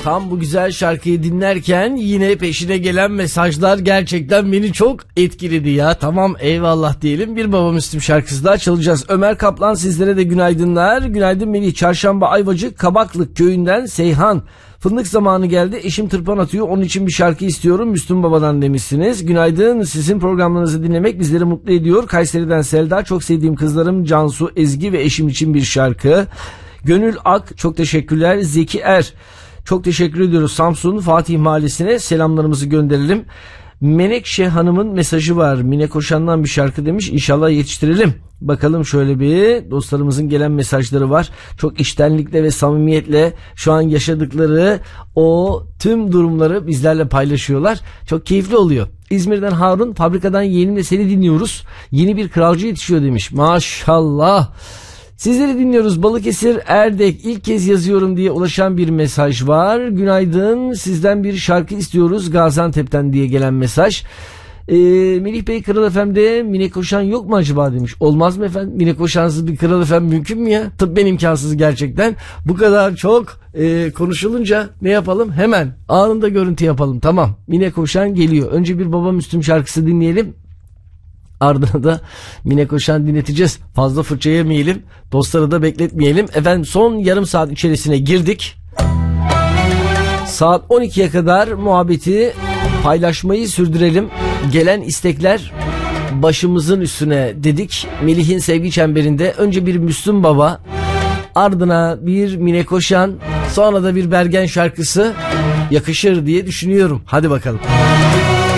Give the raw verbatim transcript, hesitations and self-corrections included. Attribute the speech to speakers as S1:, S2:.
S1: Tam bu güzel şarkıyı dinlerken yine peşine gelen mesajlar gerçekten beni çok etkiledi ya. Tamam, eyvallah diyelim. Bir Baba Müslüm şarkısı daha çalacağız. Ömer Kaplan, sizlere de günaydınlar. Günaydın Melih. Çarşamba Ayvacık Kabaklık köyünden Seyhan. Fındık zamanı geldi. Eşim tırpan atıyor. Onun için bir şarkı istiyorum Müslüm Baba'dan demişsiniz. Günaydın. Sizin programlarınızı dinlemek bizleri mutlu ediyor. Kayseri'den Selda. Çok sevdiğim kızlarım Cansu, Ezgi ve eşim için bir şarkı. Gönül Ak, çok teşekkürler. Zeki Er, çok teşekkür ediyoruz. Samsun Fatih Mahallesi'ne selamlarımızı gönderelim. Menekşe Hanım'ın mesajı var. Mine Koşan'dan bir şarkı demiş. İnşallah yetiştirelim. Bakalım, şöyle bir dostlarımızın gelen mesajları var. Çok içtenlikle ve samimiyetle şu an yaşadıkları o tüm durumları bizlerle paylaşıyorlar. Çok keyifli oluyor. İzmir'den Harun, fabrikadan yeğenimle seni dinliyoruz. Yeni bir kralcı yetişiyor demiş. Maşallah. Sizleri dinliyoruz. Balıkesir Erdek, ilk kez yazıyorum diye ulaşan bir mesaj var. Günaydın, sizden bir şarkı istiyoruz Gaziantep'ten diye gelen mesaj. Ee, Melih Bey, Kral F M'de Mine Koşan yok mu acaba demiş. Olmaz mı efendim? Mine Koşansız bir Kral F M mümkün mü ya? Tıbben imkansız gerçekten. Bu kadar çok e, konuşulunca ne yapalım? Hemen anında görüntü yapalım. Tamam, Mine Koşan geliyor. Önce bir Baba Müslüm şarkısı dinleyelim. Ardına da Mine Koşan dinleteceğiz. Fazla fırça yemeyelim. Dostları da bekletmeyelim. Efendim, son yarım saat içerisine girdik. Saat on ikiye kadar muhabbeti paylaşmayı sürdürelim. Gelen istekler başımızın üstüne dedik. Melih'in sevgi çemberinde önce bir Müslüm Baba, ardına bir Mine Koşan, sonra da bir Bergen şarkısı yakışır diye düşünüyorum. Hadi bakalım.